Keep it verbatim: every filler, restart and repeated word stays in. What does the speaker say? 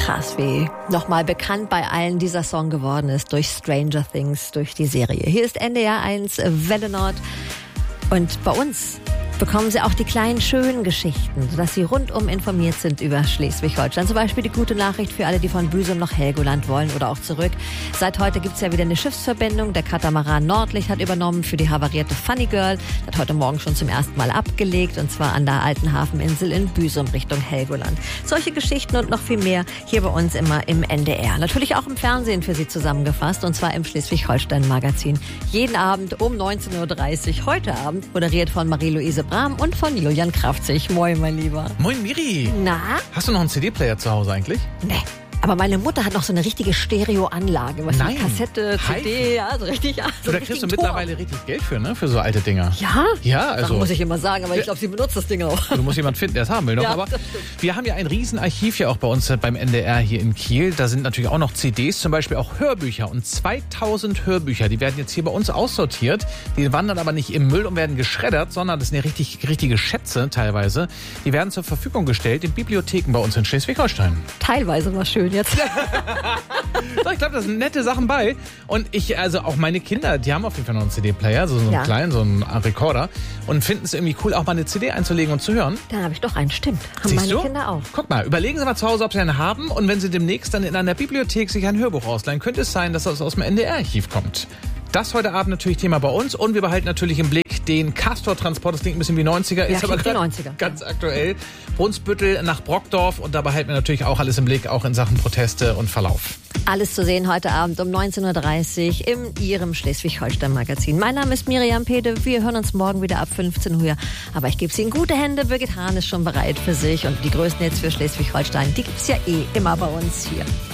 Krass, wie nochmal bekannt bei allen dieser Song geworden ist durch Stranger Things, durch die Serie. Hier ist N D R eins Welle Nord und bei uns bekommen Sie auch die kleinen, schönen Geschichten, sodass Sie rundum informiert sind über Schleswig-Holstein. Zum Beispiel die gute Nachricht für alle, die von Büsum nach Helgoland wollen oder auch zurück. Seit heute gibt es ja wieder eine Schiffsverbindung. Der Katamaran Nordlicht hat übernommen für die havarierte Funny Girl. Hat heute Morgen schon zum ersten Mal abgelegt, und zwar an der alten Hafeninsel in Büsum Richtung Helgoland. Solche Geschichten und noch viel mehr hier bei uns immer im N D R. Natürlich auch im Fernsehen für Sie zusammengefasst, und zwar im Schleswig-Holstein-Magazin. Jeden Abend um neunzehn Uhr dreißig. Heute Abend moderiert von Marie-Louise Brahm und von Julian Krafzig. Moin, mein Lieber. Moin, Miri. Na? Hast du noch einen C D-Player zu Hause eigentlich? Nee. Aber meine Mutter hat noch so eine richtige Stereoanlage. Was Nein. Kassette, C D, ja, so richtig. Ja, so da kriegst du mittlerweile richtig Geld für, ne? Für so alte Dinger. Ja? Ja, also. Das muss ich immer sagen, aber ich glaube, sie benutzt das Ding auch. Du musst jemanden finden, der es haben will noch. Ja, aber wir haben ja ein Riesenarchiv hier auch bei uns beim N D R hier in Kiel. Da sind natürlich auch noch C Ds, zum Beispiel auch Hörbücher. Und zweitausend Hörbücher, die werden jetzt hier bei uns aussortiert. Die wandern aber nicht im Müll und werden geschreddert, sondern das sind ja richtig, richtige Schätze teilweise. Die werden zur Verfügung gestellt in Bibliotheken bei uns in Schleswig-Holstein. Teilweise war schön jetzt. So, ich glaube, da sind nette Sachen bei. Und ich, also auch meine Kinder, die haben auf jeden Fall noch einen C D-Player, so, so einen Ja. kleinen, so einen Rekorder. Und finden es irgendwie cool, auch mal eine C D einzulegen und zu hören. Dann habe ich doch einen, stimmt. Haben Siehst meine du? Kinder auch. Guck mal, überlegen Sie mal zu Hause, ob Sie einen haben. Und wenn Sie demnächst dann in einer Bibliothek sich ein Hörbuch ausleihen, könnte es sein, dass das aus dem N D R-Archiv kommt. Das heute Abend natürlich Thema bei uns. Und wir behalten natürlich im Blick den Castor-Transport. Das klingt ein bisschen wie neunziger, Ja, ist aber klingt wie grad neunziger. ganz aktuell. Brunsbüttel nach Brockdorf. Und da behalten wir natürlich auch alles im Blick, auch in Sachen Proteste und Verlauf. Alles zu sehen heute Abend um neunzehn Uhr dreißig in Ihrem Schleswig-Holstein-Magazin. Mein Name ist Miriam Pede. Wir hören uns morgen wieder ab fünfzehn Uhr. Aber ich gebe Sie in gute Hände. Birgit Hahn ist schon bereit für sich. Und die größten Hits für Schleswig-Holstein, die gibt's ja eh immer bei uns hier.